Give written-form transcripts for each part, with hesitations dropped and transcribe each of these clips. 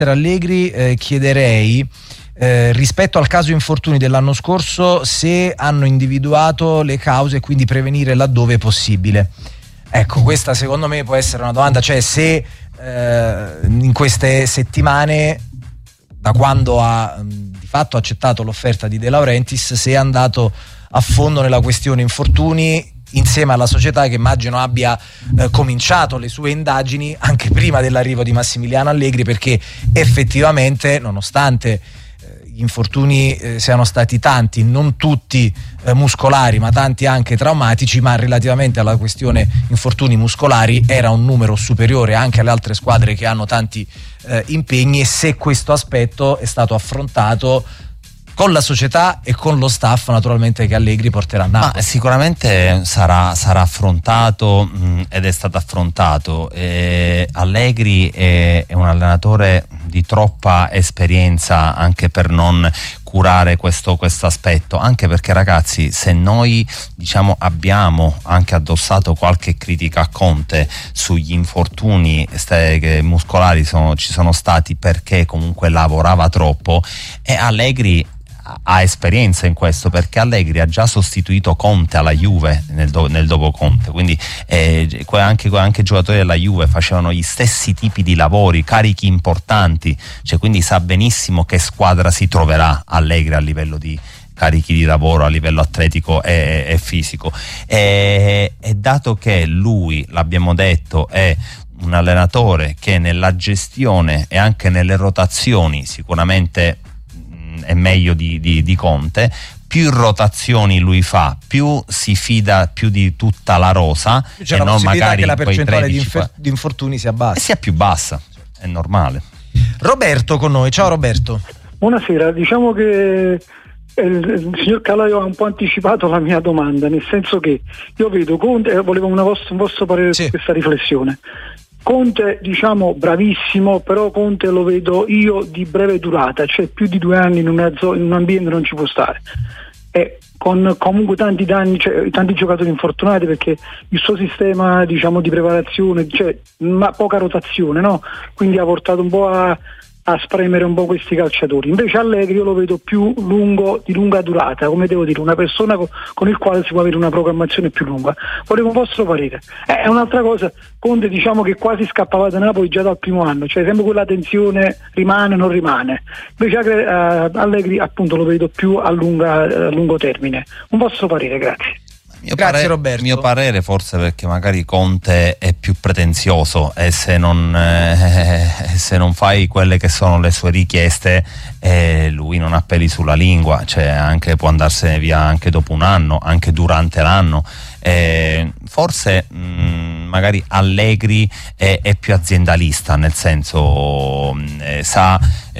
Allegri chiederei rispetto al caso infortuni dell'anno scorso se hanno individuato le cause e quindi prevenire laddove possibile. Ecco, questa secondo me può essere una domanda, cioè se in queste settimane, da quando ha di fatto accettato l'offerta di De Laurentiis, se è andato a fondo nella questione infortuni insieme alla società, che immagino abbia cominciato le sue indagini anche prima dell'arrivo di Massimiliano Allegri, perché effettivamente, nonostante gli infortuni siano stati tanti, non tutti muscolari ma tanti anche traumatici, ma relativamente alla questione infortuni muscolari era un numero superiore anche alle altre squadre che hanno tanti impegni, e se questo aspetto è stato affrontato con la società e con lo staff naturalmente che Allegri porterà a Napoli. Ma sicuramente sarà affrontato ed è stato affrontato. Allegri è un allenatore di troppa esperienza anche per non curare questo aspetto, anche perché, ragazzi, se noi abbiamo anche addossato qualche critica a Conte sugli infortuni muscolari ci sono stati perché comunque lavorava troppo, e Allegri ha esperienza in questo, perché Allegri ha già sostituito Conte alla Juve nel dopo Conte, quindi anche i giocatori della Juve facevano gli stessi tipi di lavori, carichi importanti, quindi sa benissimo che squadra si troverà Allegri a livello di carichi di lavoro, a livello atletico e fisico, e dato che lui, l'abbiamo detto, è un allenatore che nella gestione e anche nelle rotazioni sicuramente è meglio di Conte, più rotazioni lui fa, più si fida più di tutta la rosa, c'è la possibilità che la percentuale di infortuni sia bassa, sia più bassa, è normale. Roberto con noi, ciao Roberto. Buonasera, diciamo che il signor Calaio ha un po' anticipato la mia domanda, nel senso che io vedo Conte, volevo un vostro parere su questa riflessione. Conte, bravissimo, però Conte lo vedo io di breve durata, cioè più di 2 anni in un ambiente non ci può stare, e con comunque tanti danni, tanti giocatori infortunati, perché il suo sistema di preparazione, ma poca rotazione, no? Quindi ha portato un po' a spremere un po' questi calciatori. Invece Allegri io lo vedo più di lunga durata, come devo dire, una persona con il quale si può avere una programmazione più lunga. Volevo un vostro parere. È un'altra cosa, Conte che quasi scappava da Napoli già dal primo anno, sempre quella tensione rimane, non rimane. Invece Allegri appunto lo vedo più a lungo termine. Un vostro parere, grazie. Grazie Roberto. Mio parere, forse perché magari Conte è più pretenzioso, e se non fai quelle che sono le sue richieste, lui non ha peli sulla lingua, anche può andarsene via anche dopo un anno, anche durante l'anno. Forse magari Allegri è più aziendalista, nel senso sa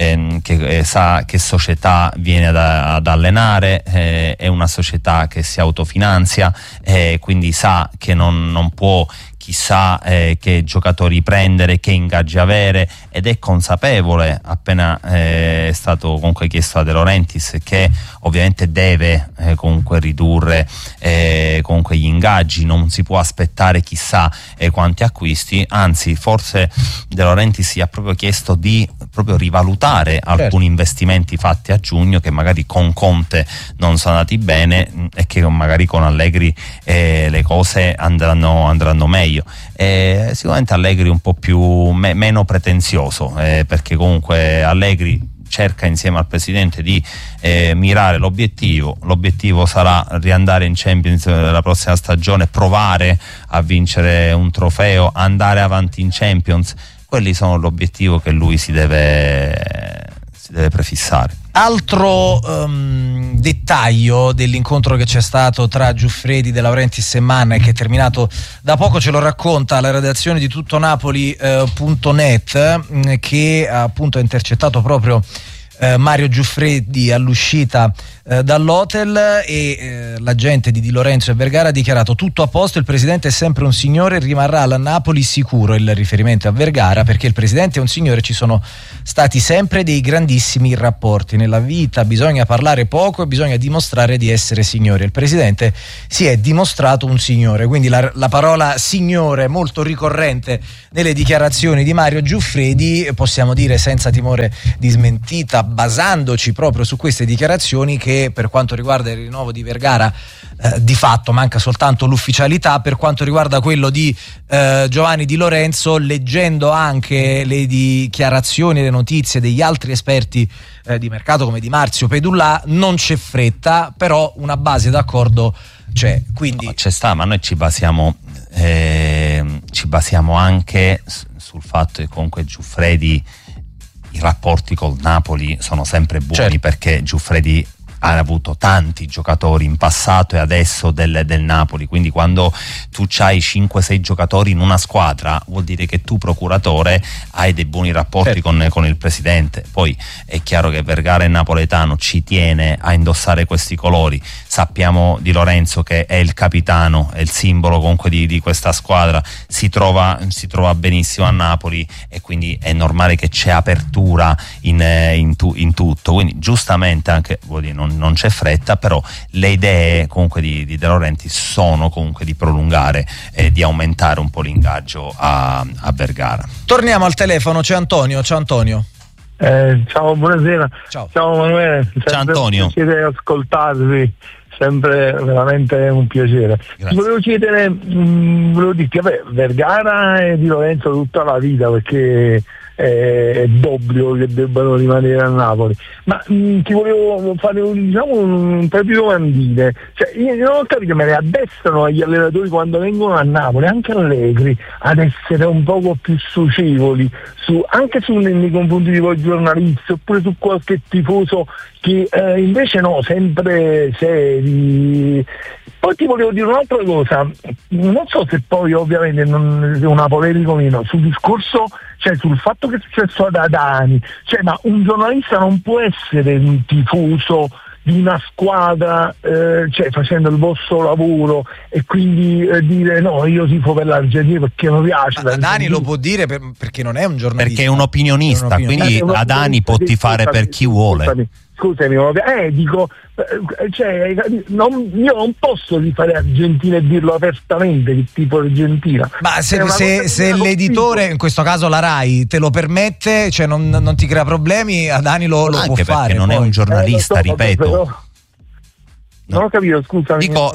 che società viene ad allenare, è una società che si autofinanzia, quindi sa che non può chissà che giocatori prendere, che ingaggi avere, ed è consapevole, appena è stato comunque chiesto a De Laurentiis, che ovviamente deve comunque ridurre comunque gli ingaggi, non si può aspettare chissà quanti acquisti, anzi forse De Laurentiis gli ha proprio chiesto di proprio rivalutare alcuni investimenti fatti a giugno, che magari con Conte non sono andati bene e che magari con Allegri le cose andranno meglio. Sicuramente Allegri un po' meno pretenzioso, perché comunque Allegri cerca insieme al presidente di mirare l'obiettivo sarà riandare in Champions la prossima stagione, provare a vincere un trofeo, andare avanti in Champions. Quelli sono l'obiettivo che lui si deve prefissare. Altro dettaglio dell'incontro che c'è stato tra Giuffredi, De Laurentiis e Mann, che è terminato da poco, ce lo racconta la redazione di tuttonapoli.net, che appunto ha intercettato proprio Mario Giuffredi all'uscita dall'hotel e l'agente di Lorenzo e Vergara ha dichiarato: tutto a posto, il presidente è sempre un signore, rimarrà alla Napoli sicuro. Il riferimento a Vergara perché il presidente è un signore, ci sono stati sempre dei grandissimi rapporti, nella vita bisogna parlare poco e bisogna dimostrare di essere signore. Il presidente si è dimostrato un signore, quindi la parola signore molto ricorrente nelle dichiarazioni di Mario Giuffredi, possiamo dire senza timore di smentita, basandoci proprio su queste dichiarazioni, che per quanto riguarda il rinnovo di Vergara di fatto manca soltanto l'ufficialità. Per quanto riguarda quello di Giovanni Di Lorenzo, leggendo anche le dichiarazioni, le notizie degli altri esperti di mercato come Di Marzio, Pedullà, non c'è fretta, però una base d'accordo c'è. Quindi c'è sta, ma noi ci basiamo anche sul fatto che comunque Giuffredi, i rapporti col Napoli sono sempre buoni, certo, perché Giuffredi ha avuto tanti giocatori in passato e adesso del Napoli, quindi quando tu c'hai 5-6 giocatori in una squadra vuol dire che tu procuratore hai dei buoni rapporti, certo, con il presidente. Poi è chiaro che Vergara è napoletano, ci tiene a indossare questi colori, sappiamo Di Lorenzo che è il capitano, è il simbolo comunque di questa squadra, si trova benissimo a Napoli e quindi è normale che c'è apertura in tutto, quindi giustamente anche vuol dire non c'è fretta, però le idee comunque di De Laurentiis sono comunque di prolungare e di aumentare un po' l'ingaggio a Vergara. Torniamo al telefono, c'è Antonio. Ciao Antonio. Ciao, buonasera. Ciao Manuele. Ciao Antonio. Un piacere ascoltarvi, sempre veramente un piacere. Ti volevo chiedere, volevo dirti, Vergara e Di Lorenzo tutta la vita, perché è d'obbligo che debbano rimanere a Napoli, ma ti volevo fare un paio di domandine. Cioè, io non ho capito, me le addestrano agli allenatori quando vengono a Napoli, anche Allegri, ad essere un poco più socievoli anche nei confronti di voi giornalisti, oppure su qualche tifoso che invece no, sempre seri. Poi ti volevo dire un'altra cosa, non so se poi ovviamente non è una polemica meno sul discorso, cioè sul fatto che è successo ad Adani, cioè, ma un giornalista non può essere un tifoso di una squadra, cioè facendo il vostro lavoro e quindi dire no, io tifo per l'Argentina perché mi piace. Adani lo può dire perché non è un giornalista, perché è un opinionista, quindi Adani può tifare per chi vuole. Scusami, dico, cioè, io non posso rifare Argentina e dirlo apertamente che tipo Argentina. Ma se l'editore, in questo caso la Rai, te lo permette, cioè non ti crea problemi, Adani lo può fare. Perché non è un giornalista, ripeto. Però, non ho capito, scusami. Dico,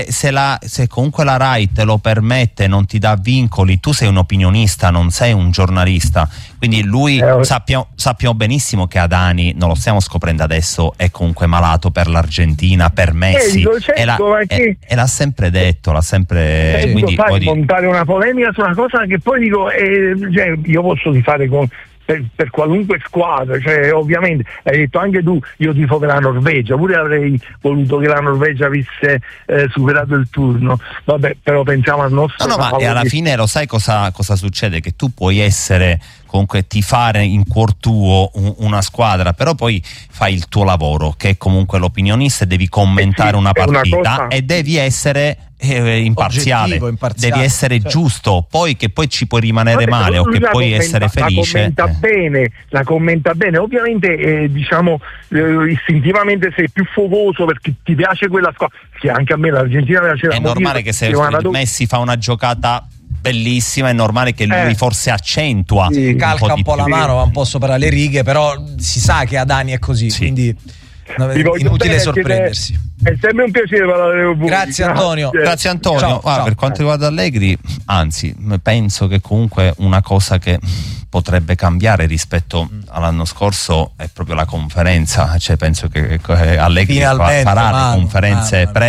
se comunque la Rai te lo permette, non ti dà vincoli, tu sei un opinionista, non sei un giornalista, quindi lui sappiamo benissimo che Adani, non lo stiamo scoprendo adesso, è comunque malato per l'Argentina, per Messi, e l'ha sempre detto, quindi montare una polemica su una cosa che poi dico, cioè, io posso tifare per qualunque squadra, cioè ovviamente hai detto anche tu, io tifo per la Norvegia, pure avrei voluto che la Norvegia avesse superato il turno, vabbè, però pensiamo al nostro ma alla fine lo sai cosa succede? Che tu puoi essere comunque tifare in cuor tuo una squadra, però poi fai il tuo lavoro, che è comunque l'opinionista, e devi commentare una partita e devi essere imparziale, devi essere giusto, poi che poi ci puoi rimanere male o che puoi essere felice. La commenta bene, ovviamente diciamo istintivamente sei più focoso perché ti piace quella squadra, che anche a me l'Argentina piaceva. È normale che se Messi fa una giocata bellissima, è normale che lui forse accentua, calca un po' la mano, va un po' sopra le righe, però si sa che Adani è così, quindi inutile sorprendersi. È sempre un piacere parlare con voi. Grazie Antonio. Grazie Antonio. Ciao. Per quanto riguarda Allegri, anzi, penso che comunque una cosa che potrebbe cambiare rispetto all'anno scorso è proprio la conferenza, cioè penso che Allegri farà le conferenze pre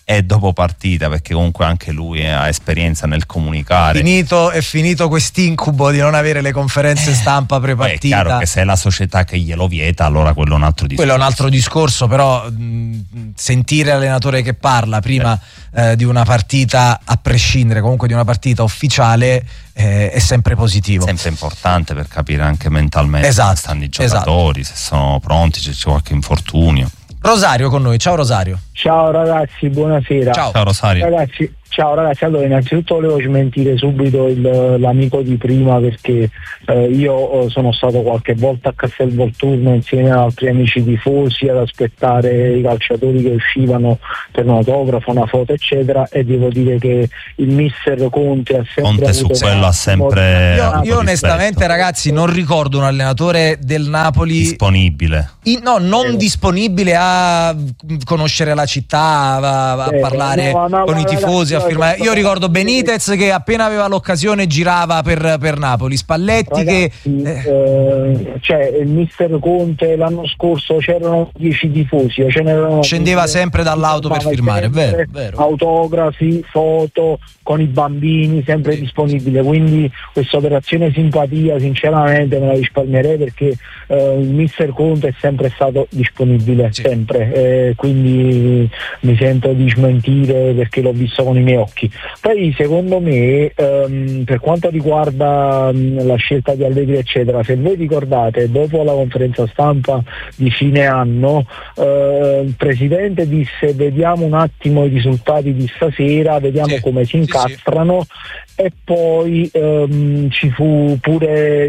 e dopo partita, perché comunque anche lui ha esperienza nel comunicare. È finito quest'incubo di non avere le conferenze stampa prepartita. È chiaro che se è la società che glielo vieta, allora quello è un altro discorso. Quello è un altro discorso, però sentire l'allenatore che parla prima di una partita, a prescindere comunque di una partita ufficiale, è sempre positivo. Sempre importante per capire anche mentalmente come stanno i giocatori, se sono pronti, se c'è qualche infortunio. Rosario con noi, ciao Rosario. Ciao ragazzi, buonasera. Ciao Rosario. Ciao ragazzi, allora innanzitutto volevo smentire subito l'amico di prima, perché io sono stato qualche volta a Castelvolturno insieme ad altri amici tifosi ad aspettare i calciatori che uscivano per un autografo, una foto eccetera, e devo dire che il mister Conte ha sempre su quello ha sempre io onestamente ragazzi non ricordo un allenatore del Napoli disponibile disponibile a conoscere la città, a parlare con i tifosi, a firmare. Io ricordo Benitez che appena aveva l'occasione girava per Napoli, Spalletti cioè il mister Conte l'anno scorso c'erano 10 tifosi, scendeva sempre dall'auto per firmare, vero. Autografi, foto con i bambini, sempre disponibile, quindi questa operazione simpatia sinceramente me la risparmierei, perché il mister Conte è sempre stato disponibile, sempre, quindi mi sento di smentire perché l'ho visto con i miei occhi. Poi secondo me per quanto riguarda la scelta di Allegri eccetera, se voi ricordate, dopo la conferenza stampa di fine anno il presidente disse vediamo un attimo i risultati di stasera, vediamo come si incastrano. E poi ci fu pure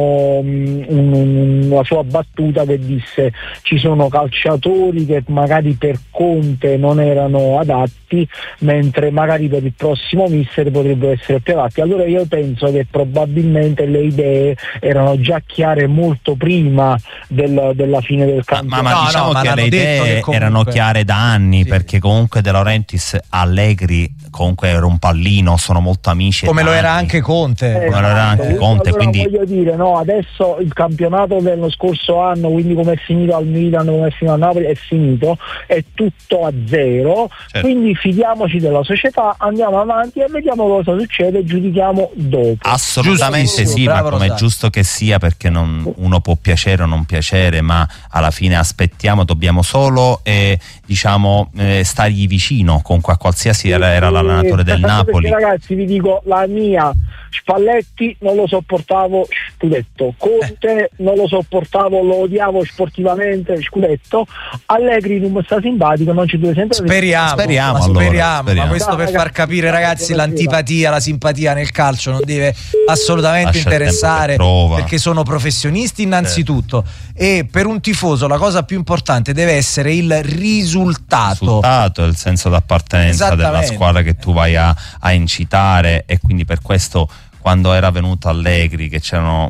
una sua battuta che disse ci sono calciatori che magari per Conte non erano adatti, mentre magari per il prossimo mister potrebbero essere più adatti. Allora io penso che probabilmente le idee erano già chiare molto prima della fine del campionato. Ma diciamo che le idee erano chiare da anni, perché comunque De Laurentiis, Allegri comunque era un pallino, sono molto amici, come lo era anche Conte, allora quindi voglio dire, adesso il campionato dello scorso anno, quindi come è finito al Milan, come è finito a Napoli, è finito, è tutto a zero, quindi fidiamoci della società, andiamo avanti e vediamo cosa succede, giudichiamo dopo. Assolutamente sì, ma come è giusto che sia, perché uno può piacere o non piacere, ma alla fine aspettiamo, dobbiamo solo stargli vicino comunque a qualsiasi era l'allenatore del Napoli. Perché, ragazzi, vi dico la mia, Spalletti non lo sopportavo, scudetto. Conte non lo sopportavo, lo odiavo sportivamente, scudetto. Allegri non mi sta simpatico, non ci deve sempre. Speriamo. Ma questo per far capire, ragazzi, l'antipatia, la simpatia nel calcio non deve assolutamente interessare, perché sono professionisti innanzitutto, e per un tifoso la cosa più importante deve essere il risultato, il senso d'appartenenza della squadra che tu vai a incitare, e quindi per questo quando era venuto Allegri, che c'erano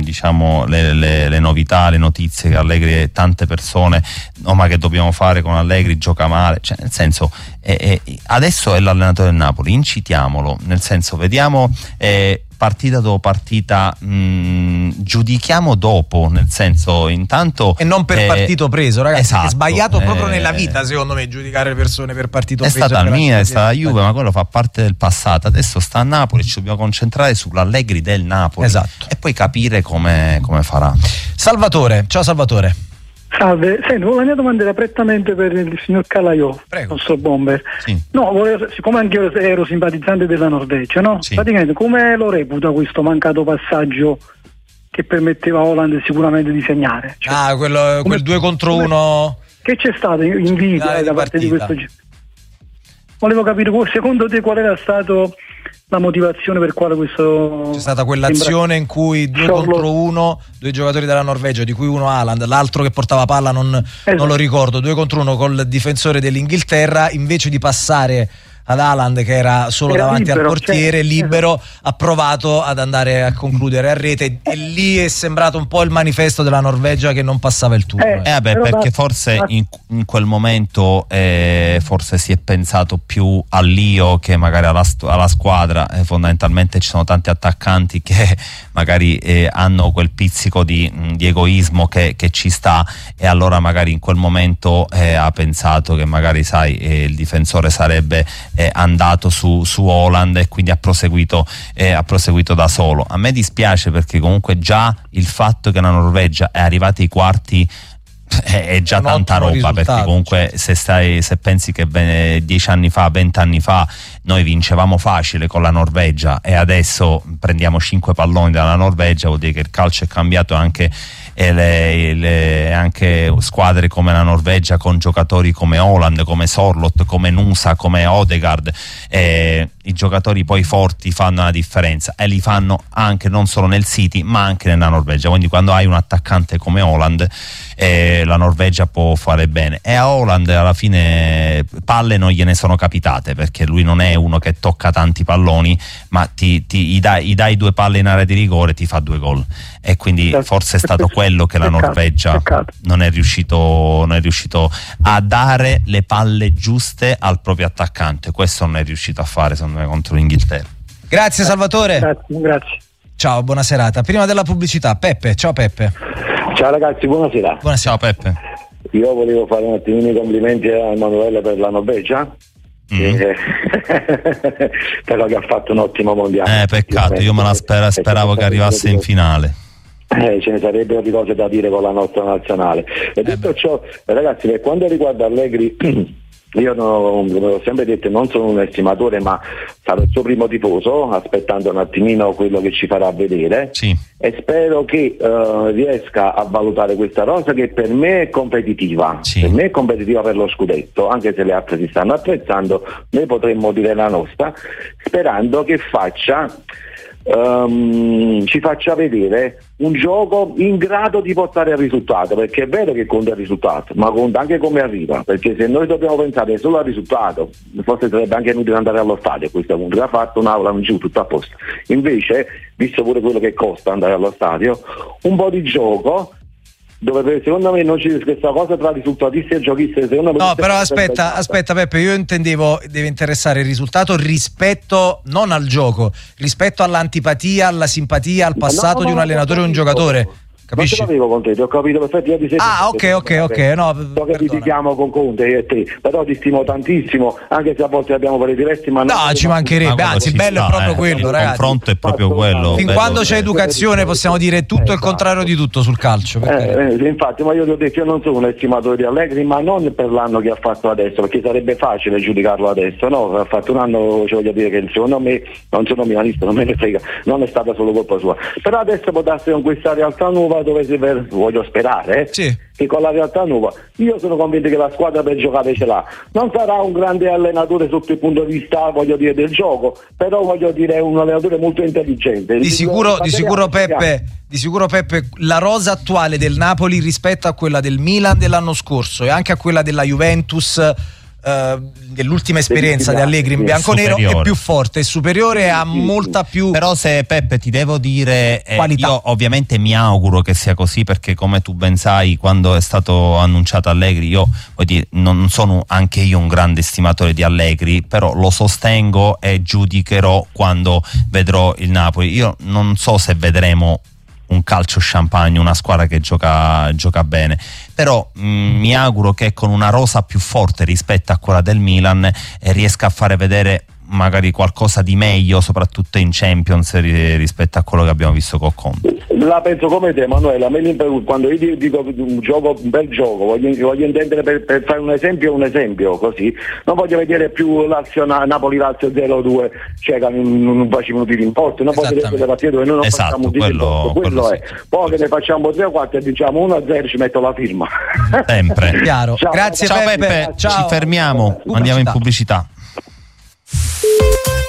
le novità, le notizie che Allegri e tante persone ma che dobbiamo fare con Allegri, gioca male, cioè nel senso adesso è l'allenatore del Napoli, incitiamolo, nel senso vediamo partita dopo partita, giudichiamo dopo, nel senso intanto, e non per partito preso, ragazzi. Esatto, è sbagliato proprio nella vita, secondo me, giudicare le persone per partito preso. È stata il Milan, è stata la Juve, ma quello fa parte del passato. Adesso sta a Napoli, ci dobbiamo concentrare sull'Allegri del Napoli, e poi capire come farà. Salvatore, ciao Salvatore. Salve, la mia domanda era prettamente per il signor Calajò, nostro bomber. Siccome anche io ero simpatizzante della Norvegia, praticamente come lo reputa questo mancato passaggio che permetteva a Haaland sicuramente di segnare? Quel 2 contro 1 che c'è stato in vita da parte di questo giro. Volevo capire, secondo te, qual era stato la motivazione per quale questo... C'è stata quell'azione in cui 2 contro 1, 2 giocatori della Norvegia, di cui uno Haaland, l'altro che portava palla non lo ricordo, 2 contro 1 col difensore dell'Inghilterra, invece di passare ad Haaland che era solo davanti libero, al portiere, certo. libero, ha provato ad andare a concludere a rete, e lì è sembrato un po' il manifesto della Norvegia che non passava il turno. Perché forse in quel momento forse si è pensato più all'io che magari alla squadra. Fondamentalmente ci sono tanti attaccanti che magari hanno quel pizzico di egoismo che ci sta, e allora magari in quel momento ha pensato che magari il difensore sarebbe andato su Haaland, e quindi ha proseguito da solo. A me dispiace, perché comunque già il fatto che la Norvegia è arrivata ai quarti è già tanta roba, perché comunque se pensi che 10 anni fa, 20 anni fa noi vincevamo facile con la Norvegia, e adesso prendiamo 5 palloni dalla Norvegia, vuol dire che il calcio è cambiato, anche anche squadre come la Norvegia con giocatori come Haaland, come Sorloth, come Nusa, come Odegaard, i giocatori poi forti fanno la differenza, e li fanno anche non solo nel City ma anche nella Norvegia. Quindi quando hai un attaccante come Haaland, la Norvegia può fare bene, e a Haaland alla fine palle non gliene sono capitate, perché lui non è uno che tocca tanti palloni, ma gli dai 2 palle in area di rigore, ti fa 2 gol, e quindi forse è stato quello che la Norvegia non è riuscito a dare le palle giuste al proprio attaccante. Questo non è riuscito a fare, secondo me, contro l'Inghilterra. Grazie Salvatore. Grazie. Ciao, buona serata. Prima della pubblicità, Peppe. Ciao Peppe. Ciao ragazzi, buonasera. Ciao Peppe. Io volevo fare un attimino i complimenti a Emanuele per la Norvegia. Però che ha fatto un ottimo mondiale. Peccato, io me la speravo che arrivasse in finale. Ce ne sarebbero di cose da dire con la nostra nazionale. E detto ciò, ragazzi, per quanto riguarda Allegri, io ho sempre detto, non sono un estimatore, ma sarò il suo primo tifoso, aspettando un attimino quello che ci farà vedere. Sì. E spero che riesca a valutare questa rosa, che per me è competitiva. Sì. Per me è competitiva per lo scudetto, anche se le altre si stanno attrezzando, noi potremmo dire la nostra, sperando che ci faccia vedere un gioco in grado di portare al risultato, perché è vero che conta il risultato, ma conta anche come arriva, perché se noi dobbiamo pensare solo al risultato, forse sarebbe anche inutile andare allo stadio a questo punto. Ha fatto un'aula in giù, tutto a posto. Invece, visto pure quello che costa andare allo stadio, un po' di gioco, dove secondo me non c'è questa cosa tra risultatisti e giochisti. Secondo me però aspetta Peppe, io intendevo deve interessare il risultato rispetto non al gioco, rispetto all'antipatia, alla simpatia, al passato di un allenatore o un giocatore. Capisci? Non ce l'avevo con te, ti ho capito perfettamente. Ok. No, so che litighiamo con Conte io e te, però ti stimo tantissimo, anche se a volte abbiamo pareri diversi, ma no, ci mancherebbe, anzi il bello è proprio quello, ragazzi. Il confronto è proprio quello. Fin quando c'è educazione possiamo dire tutto il contrario di tutto sul calcio. Infatti, ma io ti ho detto, io non sono un estimatore di Allegri, ma non per l'anno che ha fatto adesso, perché sarebbe facile giudicarlo adesso, no? Ha fatto un anno, voglio dire che secondo me, non sono milanista, non me ne frega, non è stata solo colpa sua, però adesso può darsi con questa realtà nuova, dove voglio sperare che con la realtà nuova, io sono convinto che la squadra per giocare ce l'ha. Non sarà un grande allenatore sotto il punto di vista, voglio dire, del gioco, però voglio dire è un allenatore molto intelligente. Di sicuro Peppe, la rosa attuale del Napoli rispetto a quella del Milan dell'anno scorso e anche a quella della Juventus dell'ultima esperienza di Allegri in bianconero è più forte, è superiore, ha molta più. Però se Peppe ti devo dire, io ovviamente mi auguro che sia così, perché come tu ben sai, quando è stato annunciato Allegri, io non sono anche io un grande estimatore di Allegri, però lo sostengo e giudicherò quando vedrò il Napoli. Io non so se vedremo un calcio champagne, una squadra che gioca bene, però mi auguro che con una rosa più forte rispetto a quella del Milan riesca a fare vedere magari qualcosa di meglio, soprattutto in Champions, rispetto a quello che abbiamo visto con Conte. La penso come te, Emanuele. Quando io dico un bel gioco, voglio intendere, per fare un esempio così, non voglio vedere più Napoli-Lazio 0-2, cioè non facciamo minuti di importo, non voglio vedere le partite dove noi non facciamo di importo, quello è. Poi che ne facciamo 3 o 4 e diciamo 1-0, ci metto la firma. Sempre. Chiaro. Ciao, grazie Peppe. Ci fermiamo, andiamo in pubblicità.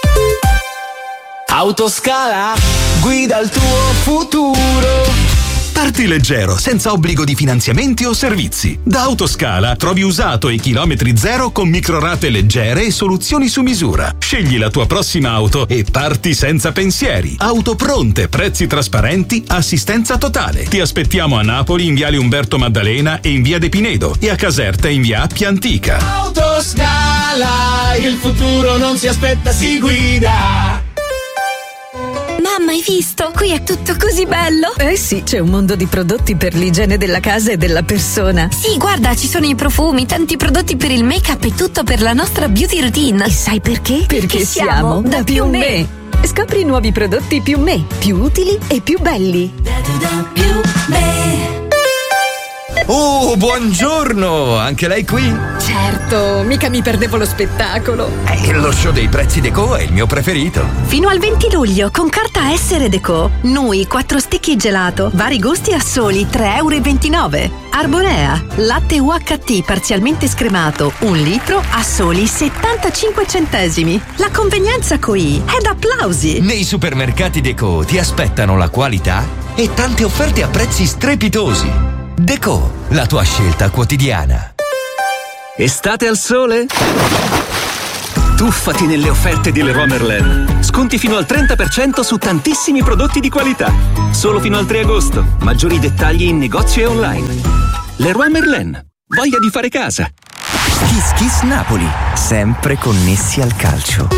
Autoscala, guida il tuo futuro. Parti leggero, senza obbligo di finanziamenti o servizi. Da Autoscala trovi usato e chilometri zero con microrate leggere e soluzioni su misura. Scegli la tua prossima auto e parti senza pensieri. Auto pronte, prezzi trasparenti, assistenza totale. Ti aspettiamo a Napoli in viale Umberto Maddalena e in via De Pinedo e a Caserta in via Appia Antica. Autoscala, il futuro non si aspetta, si guida. Mamma, hai visto? Qui è tutto così bello! Eh sì, c'è un mondo di prodotti per l'igiene della casa e della persona. Sì, guarda, ci sono i profumi, tanti prodotti per il make-up e tutto per la nostra beauty routine. E sai perché? Perché siamo da Più Me. Scopri i nuovi prodotti Più Me, più utili e più belli. Più Me. Oh, buongiorno! Anche lei qui? Certo, mica mi perdevo lo spettacolo. Lo show dei prezzi Deco è il mio preferito. Fino al 20 luglio, con carta Essere Deco, Nui 4 stecchi gelato, vari gusti a soli 3,29 €. Arborea, latte UHT parzialmente scremato, 1 litro a soli 75 centesimi. La convenienza qui è da applausi. Nei supermercati Deco ti aspettano la qualità e tante offerte a prezzi strepitosi. Deco, la tua scelta quotidiana. Estate al sole? Tuffati nelle offerte di Leroy Merlin. Sconti fino al 30% su tantissimi prodotti di qualità. Solo fino al 3 agosto. Maggiori dettagli in negozio e online. Leroy Merlin. Voglia di fare casa. Kiss Kiss Napoli. Sempre connessi al calcio.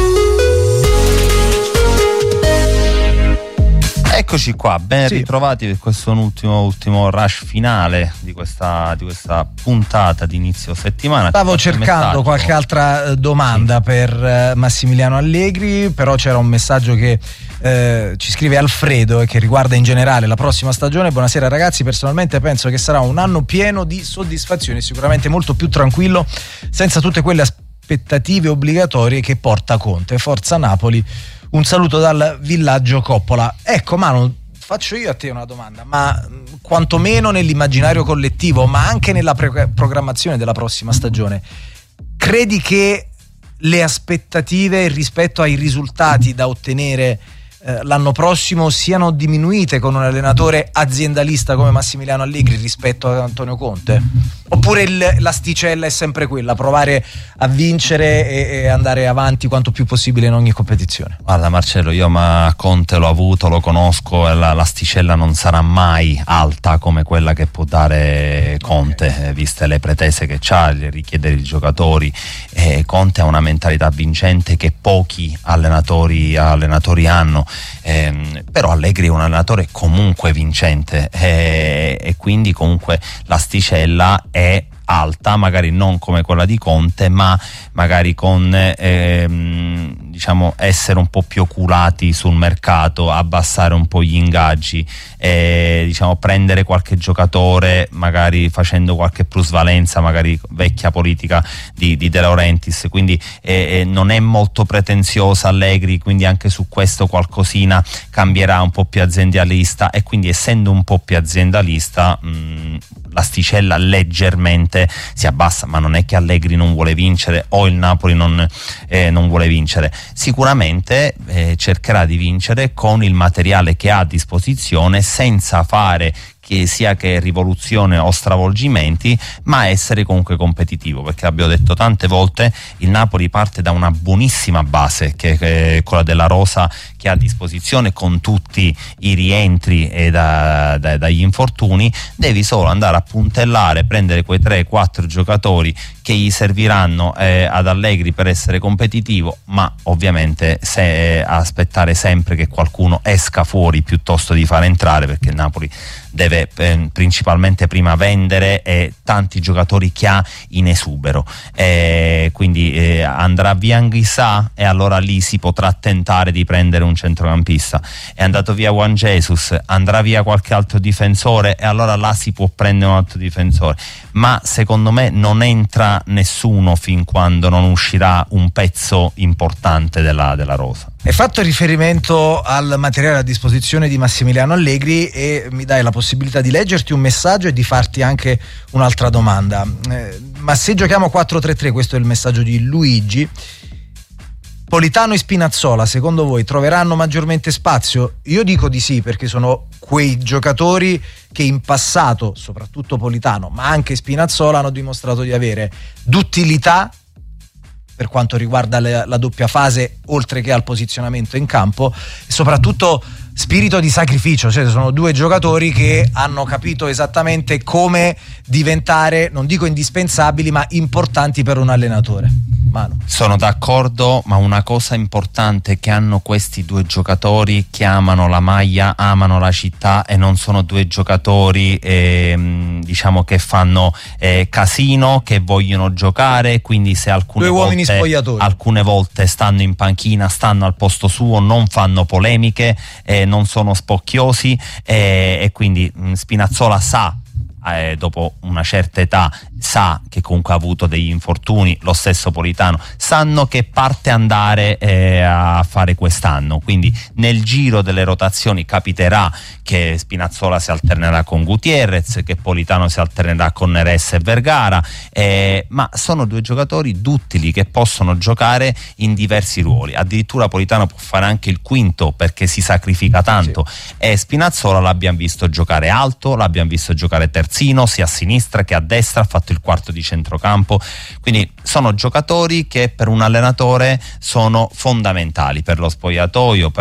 Eccoci qua, ben ritrovati per questo ultimo rush finale di questa puntata di inizio settimana. Stavo cercando qualche altra domanda per Massimiliano Allegri, però c'era un messaggio che ci scrive Alfredo e che riguarda in generale la prossima stagione. Buonasera ragazzi, personalmente penso che sarà un anno pieno di soddisfazioni, sicuramente molto più tranquillo, senza tutte quelle aspettative obbligatorie che porta Conte. Forza Napoli. Un saluto dal villaggio Coppola. Ecco Manu, faccio io a te una domanda, ma quantomeno nell'immaginario collettivo, ma anche nella programmazione della prossima stagione, credi che le aspettative rispetto ai risultati da ottenere l'anno prossimo siano diminuite con un allenatore aziendalista come Massimiliano Allegri rispetto ad Antonio Conte? Oppure l'asticella è sempre quella, provare a vincere e andare avanti quanto più possibile in ogni competizione? Guarda Marcello, io ma Conte l'ho avuto, lo conosco, e l'asticella non sarà mai alta come quella che può dare Conte, viste le pretese che c'ha, le richiede i giocatori. Conte ha una mentalità vincente che pochi allenatori hanno. Però Allegri è un allenatore comunque vincente e quindi comunque l'asticella è alta, magari non come quella di Conte, ma magari con diciamo essere un po' più oculati sul mercato, abbassare un po' gli ingaggi, diciamo prendere qualche giocatore magari facendo qualche plusvalenza, magari vecchia politica di De Laurentiis, quindi non è molto pretenziosa Allegri, quindi anche su questo qualcosina cambierà, un po' più aziendalista, e quindi essendo un po' più aziendalista l'asticella leggermente si abbassa, ma non è che Allegri non vuole vincere o il Napoli non vuole vincere. Sicuramente cercherà di vincere con il materiale che ha a disposizione, senza fare sia che rivoluzione o stravolgimenti, ma essere comunque competitivo, perché abbiamo detto tante volte il Napoli parte da una buonissima base che è quella della rosa che ha a disposizione, con tutti i rientri e dagli infortuni. Devi solo andare a puntellare, prendere quei 3-4 giocatori che gli serviranno ad Allegri per essere competitivo, ma ovviamente aspettare sempre che qualcuno esca fuori piuttosto di far entrare, perché il Napoli deve principalmente prima vendere tanti giocatori che ha in esubero, quindi andrà via Anguissa e allora lì si potrà tentare di prendere un centrocampista. È andato via Juan Jesus, andrà via qualche altro difensore e allora là si può prendere un altro difensore, ma secondo me non entra nessuno fin quando non uscirà un pezzo importante della rosa. Hai fatto riferimento al materiale a disposizione di Massimiliano Allegri e mi dai la possibilità di leggerti un messaggio e di farti anche un'altra domanda. Ma se giochiamo 4-3-3, questo è il messaggio di Luigi, Politano e Spinazzola, secondo voi troveranno maggiormente spazio? Io dico di sì, perché sono quei giocatori che in passato, soprattutto Politano, ma anche Spinazzola, hanno dimostrato di avere d'utilità per quanto riguarda la doppia fase, oltre che al posizionamento in campo, e soprattutto spirito di sacrificio. Cioè, sono due giocatori che hanno capito esattamente come diventare, non dico indispensabili, ma importanti per un allenatore. Manu. Sono d'accordo, ma una cosa importante che hanno questi due giocatori, che amano la maglia, amano la città, e non sono due giocatori diciamo che fanno casino, che vogliono giocare, quindi se alcune volte stanno in panchina, stanno al posto suo, non fanno polemiche, non sono spocchiosi, e quindi Spinazzola sa, dopo una certa età, sa che comunque ha avuto degli infortuni, lo stesso Politano, sanno che parte andare a fare quest'anno, quindi nel giro delle rotazioni capiterà che Spinazzola si alternerà con Gutierrez, che Politano si alternerà con Neres e Vergara, ma sono due giocatori duttili che possono giocare in diversi ruoli. Addirittura Politano può fare anche il quinto, perché si sacrifica tanto, sì. E Spinazzola l'abbiamo visto giocare alto, l'abbiamo visto giocare terzino, sia a sinistra che a destra, ha fatto il quarto di centrocampo, quindi sono giocatori che per un allenatore sono fondamentali per lo spogliatoio,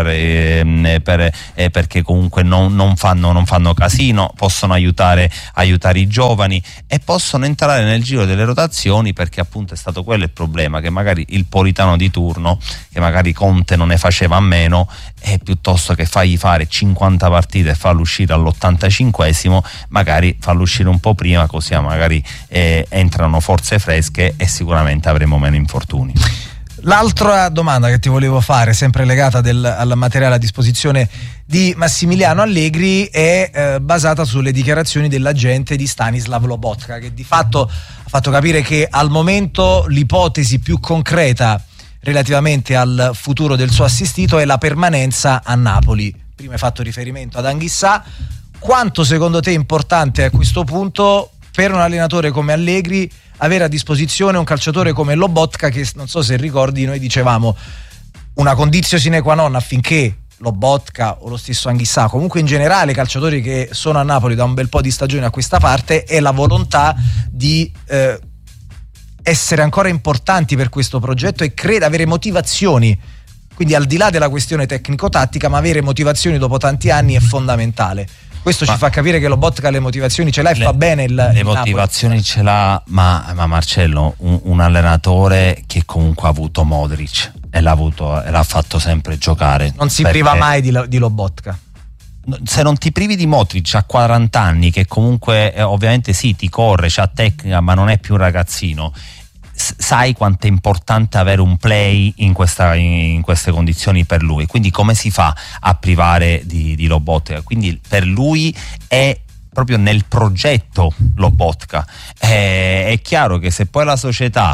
perché comunque non fanno casino, possono aiutare i giovani e possono entrare nel giro delle rotazioni, perché appunto è stato quello il problema, che magari il Politano di turno, che magari Conte non ne faceva a meno, e piuttosto che fargli fare 50 partite e farlo uscire all'85esimo, magari farlo uscire un po' prima, così magari entrano forze fresche e sicuramente avremo meno infortuni. L'altra domanda che ti volevo fare, sempre legata al materiale a disposizione di Massimiliano Allegri, è basata sulle dichiarazioni dell'agente di Stanislav Lobotka, che di fatto ha fatto capire che al momento l'ipotesi più concreta relativamente al futuro del suo assistito è la permanenza a Napoli. Prima hai fatto riferimento ad Anghissà. Quanto secondo te è importante a questo punto per un allenatore come Allegri avere a disposizione un calciatore come Lobotka, che non so se ricordi, noi dicevamo una condizione sine qua non affinché Lobotka o lo stesso Anghissà, comunque in generale calciatori che sono a Napoli da un bel po' di stagioni a questa parte, è la volontà di essere ancora importanti per questo progetto e avere motivazioni. Quindi al di là della questione tecnico-tattica, ma avere motivazioni dopo tanti anni è fondamentale. Questo ci fa capire che Lobotka le motivazioni ce l'ha e fa bene le motivazioni Napoli. Ce l'ha, ma Marcello, un allenatore che comunque ha avuto Modric e l'ha fatto sempre giocare. Non si priva mai di Lobotka. Se non ti privi di Modric a 40 anni, che comunque ovviamente sì, ti corre, c'ha tecnica, ma non è più un ragazzino, sai quanto è importante avere un play in queste condizioni per lui. Quindi come si fa a privare di Lobotka? Quindi per lui è proprio nel progetto Lobotka. È chiaro che se poi la società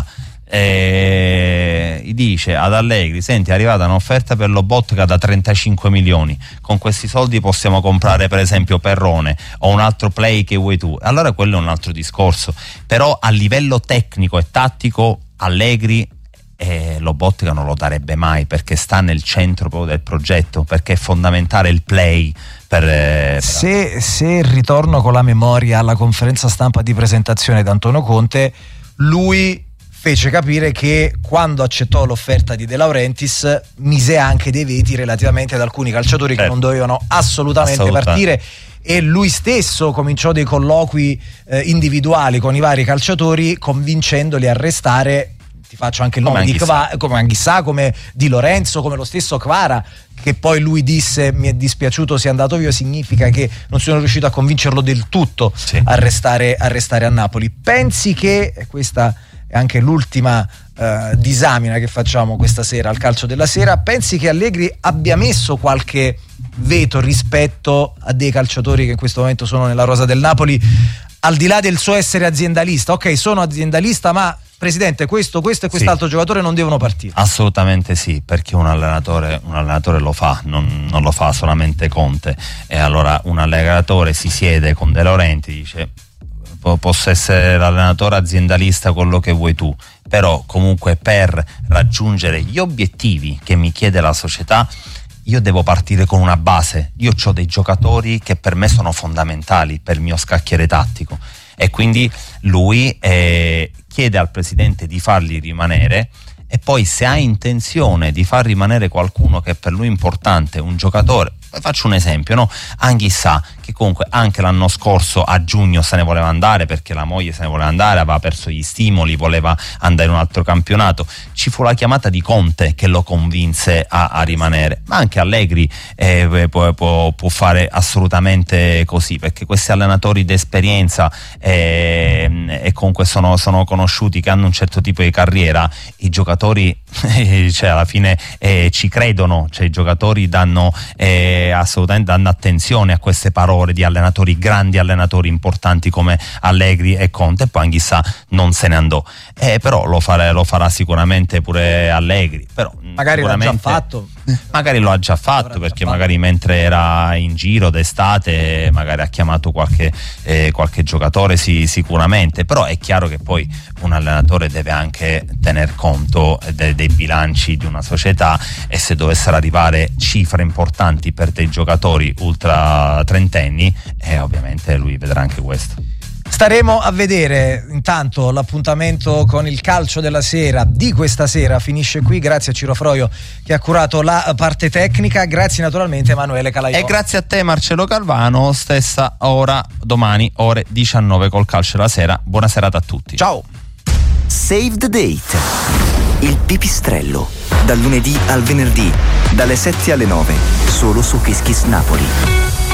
dice ad Allegri: senti, è arrivata un'offerta per Lobotka da 35 milioni, con questi soldi possiamo comprare per esempio Perrone o un altro play che vuoi tu, allora quello è un altro discorso. Però a livello tecnico e tattico Allegri Lobotka non lo darebbe mai, perché sta nel centro proprio del progetto, perché è fondamentale il play. Se ritorno con la memoria alla conferenza stampa di presentazione di Antonio Conte, lui fece capire che quando accettò l'offerta di De Laurentiis mise anche dei veti relativamente ad alcuni calciatori che non dovevano assolutamente partire, e lui stesso cominciò dei colloqui individuali con i vari calciatori, convincendoli a restare. Ti faccio anche il nome di come Anghissà, come Di Lorenzo, come lo stesso Kvara, che poi lui disse: mi è dispiaciuto sia andato via, significa che non sono riuscito a convincerlo del tutto a restare a Napoli. Pensi che, questa è anche l'ultima disamina che facciamo questa sera al Calcio della Sera, pensi che Allegri abbia messo qualche veto rispetto a dei calciatori che in questo momento sono nella rosa del Napoli, al di là del suo essere aziendalista? Ok, sono aziendalista, ma presidente, questo e quest'altro giocatore non devono partire. Assolutamente sì, perché un allenatore lo fa, non lo fa solamente Conte. E allora un allenatore si siede con De Laurentiis, dice: posso essere l'allenatore aziendalista, quello che vuoi tu, però comunque per raggiungere gli obiettivi che mi chiede la società io devo partire con una base. Io ho dei giocatori che per me sono fondamentali per il mio scacchiere tattico, e quindi lui chiede al presidente di farli rimanere, e poi se ha intenzione di far rimanere qualcuno che per lui è importante, un giocatore, faccio un esempio, no? Anghissà, che comunque anche l'anno scorso a giugno se ne voleva andare perché la moglie se ne voleva andare, aveva perso gli stimoli, voleva andare in un altro campionato, ci fu la chiamata di Conte che lo convinse a rimanere. Ma anche Allegri può fare assolutamente così, perché questi allenatori d'esperienza e comunque sono conosciuti, che hanno un certo tipo di carriera, i giocatori cioè alla fine ci credono, cioè i giocatori danno assolutamente attenzione a queste parole di allenatori, grandi allenatori importanti come Allegri e Conte. E poi Anghissà non se ne andò, però lo farà sicuramente pure Allegri, però magari l'ha già fatto, magari lo ha già fatto, perché magari mentre era in giro d'estate magari ha chiamato qualche giocatore, sì, sicuramente. Però è chiaro che poi un allenatore deve anche tener conto dei bilanci di una società, e se dovessero arrivare cifre importanti per dei giocatori ultra trentenni, ovviamente lui vedrà anche questo. Staremo a vedere. Intanto l'appuntamento con il calcio della sera di questa sera finisce qui. Grazie a Ciro Froio che ha curato la parte tecnica, grazie naturalmente a Emanuele Calaiò. E grazie a te Marcello Calvano. Stessa ora domani ore 19 col calcio della sera. Buona serata a tutti. Ciao. Save the Date, il pipistrello, dal lunedì al venerdì dalle 7 alle 9 solo su Kiss Kiss Napoli.